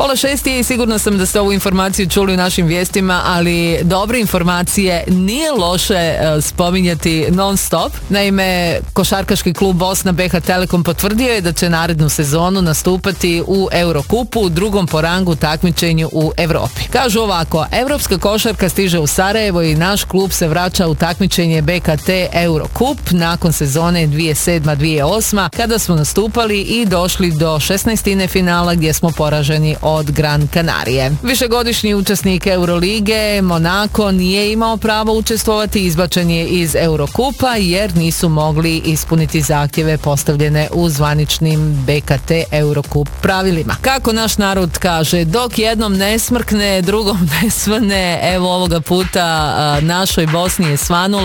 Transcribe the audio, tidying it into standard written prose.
6 je i sigurno sam da ste ovu informaciju čuli u našim vijestima, ali dobre informacije nije loše spominjati non stop. Naime, košarkaški klub Bosna BH Telekom potvrdio je da će narednu sezonu nastupati u Eurokupu, u drugom po rangu takmičenju u Evropi. Kažu ovako, evropska košarka stiže u Sarajevo i naš klub se vraća u takmičenje BKT Eurokup nakon sezone 2007-2008 kada smo nastupali i došli do 16. finala gdje smo poraženi od Gran Canarije. Višegodišnji učesnik Eurolige Monako nije imao pravo učestvovati, izbačen je iz Eurokupa jer nisu mogli ispuniti zahtjeve postavljene u zvaničnim BKT Eurokup pravilima. Kako naš narod kaže, dok jednom ne smrkne, drugom ne svane, evo ovoga puta našoj Bosni je svanulo.